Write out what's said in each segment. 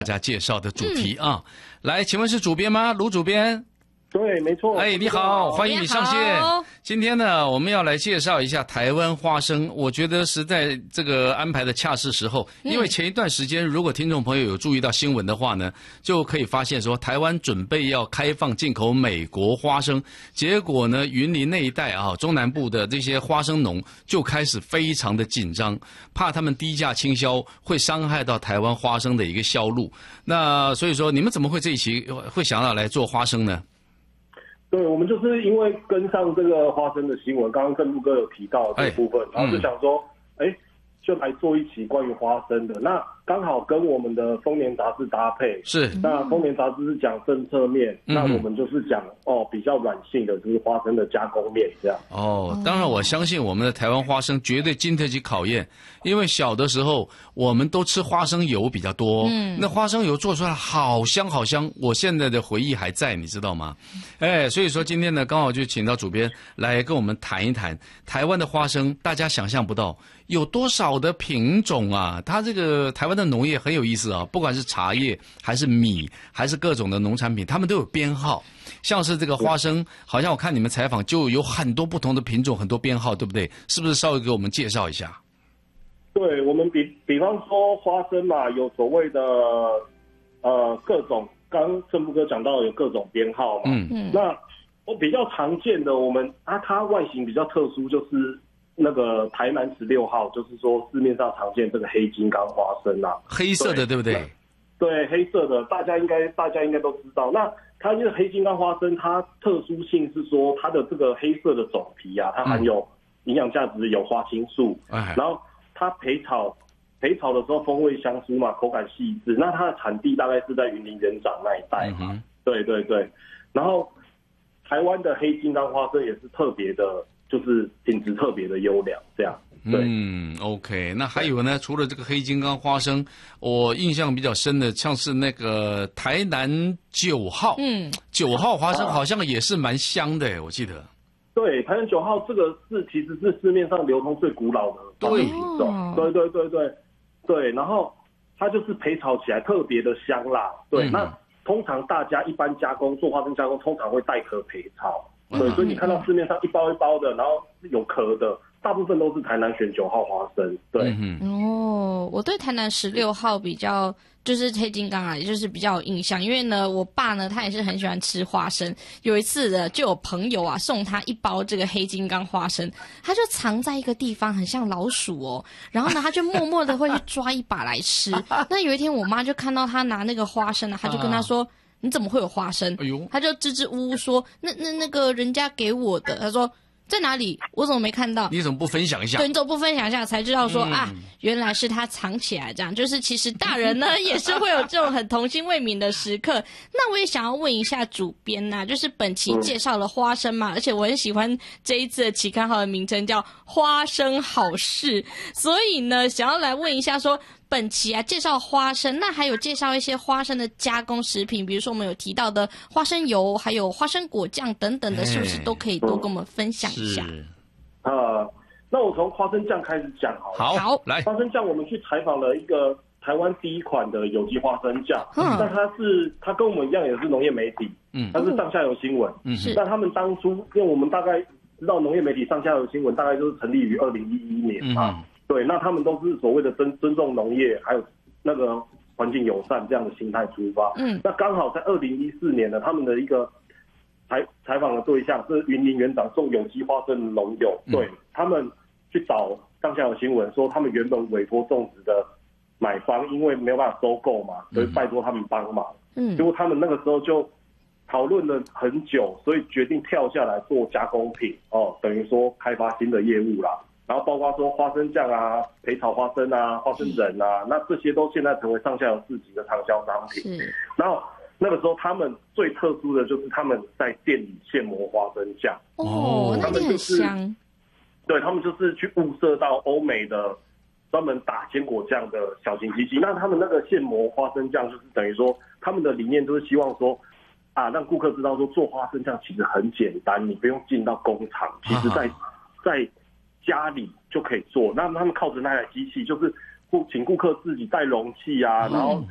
大家介绍的主题啊。来，请问是主编吗？卢主编？ 对，没错。 哎，你好，欢迎你上线。今天呢，我们要来介绍一下台湾花生。我觉得实在这个安排的恰是时候，因为前一段时间，如果听众朋友有注意到新闻的话呢，就可以发现说，台湾准备要开放进口美国花生，结果呢，云林那一带啊，中南部的这些花生农就开始非常的紧张，怕他们低价倾销会伤害到台湾花生的一个销路。那所以说，你们怎么会这一期会想要来做花生呢？ 对，我们就是因为跟上这个花生的新闻，刚刚正路哥有提到这个部分，然后就想说，就来做一期关于花生的。那刚好跟我们的丰年杂志搭配， 是。 那丰年杂志是讲政策面，那我们就是讲比较软性的，就是花生的加工面这样。 当然我相信我们的台湾花生绝对经得起考验，因为小的时候我们都吃花生油比较多，那花生油做出来好香好香，我现在的回忆还在，你知道吗？所以说今天呢，刚好就请到主编来跟我们谈一谈台湾的花生，大家想象不到有多少的品种啊！它这个台湾的农业很有意思啊，不管是茶叶还是米还是各种的农产品，他们都有编号。像是这个花生，好像我看你们采访就有很多不同的品种，很多编号，对不对？是不是稍微给我们介绍一下？ 对，我们比方说花生嘛，有所谓的各种，刚刚正部哥讲到有各种编号嘛。那我比较常见的，它外形比较特殊，就是那个台南16号，就是说市面上常见这个黑金刚花生啊， 黑色的对不对？ 对，黑色的，大家应该都知道。那它这个黑金刚花生，它特殊性是说它的这个黑色的种皮啊，它含有营养价值，有花青素，然后它焙炒的时候风味香酥嘛，口感细致。那它的产地大概是在云林园长那一带嘛。对对对。然后台湾的黑金刚花生也是特别的，就是品质特别的优良，这样。对 ，OK。那还有呢？除了这个黑金刚花生，我印象比较深的，像是那个台南9号，9号花生好像也是蛮香的，我记得。 对，台南9号这个其实是市面上流通最古老的花生品种。对，然后它就是焙炒起来特别的香辣。对，那通常大家一般做花生加工，通常会带壳焙炒。对，所以你看到市面上一包一包的，然后有壳的，大部分都是台南选9号花生。对， 我对台南16号比较就是黑金刚啊，也就是比较有印象，因为呢，我爸呢他也是很喜欢吃花生。有一次呢，就有朋友啊送他一包这个黑金刚花生，他就藏在一个地方，很像老鼠哦。然后呢，他就默默的会去抓一把来吃。那有一天，我妈就看到他拿那个花生啊，他就跟他说。你怎么会有花生？他就支支吾吾说，那个人家给我的。他说在哪里？我怎么没看到？ 你怎么不分享一下？ 对，你怎么不分享一下？才知道说原来是他藏起来这样。就是其实大人呢也是会有这种很童心未泯的时刻。那我也想要问一下主编啊，就是本期介绍了花生嘛，而且我很喜欢这一次的期刊号的名称叫花生好事，所以呢想要来问一下说。本期啊介绍花生，那还有介绍一些花生的加工食品，比如说我们有提到的花生油，还有花生果酱等等的，是不是都可以多跟我们分享一下？ 那我从花生酱开始讲好了。 好，来， 花生酱我们去采访了一个台湾第一款的有机花生酱，那它跟我们一样也是农业媒体，它是上下游新闻，那他们当初因为我们大概知道农业媒体上下游新闻大概就是成立于2011年啊。对，那他们都是所谓的尊重农业，还有那个环境友善这样的心态出发。那刚好在2014年呢，他们的一个采访的对象是云林园长种有机花生的农友，对他们去找上下游新闻说，他们原本委托种植的买方因为没有办法收购嘛，所以拜托他们帮忙。结果他们那个时候就讨论了很久，所以决定跳下来做加工品等于说开发新的业务啦。然后包括说花生酱啊、焙炒花生啊、花生仁啊，那这些都现在成为上下游市集的畅销商品。然后那个时候他们最特殊的就是他们在店里现磨花生酱。 那一定很香。 对，他们就是去物色到欧美的专门打坚果酱的小型机器。那他们那个现磨花生酱就是等于说他们的理念就是希望说让顾客知道说做花生酱其实很简单，你不用进到工厂，其实在家里就可以做。那他们靠着那台机器，就是请顾客自己带容器啊，然后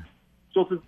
就是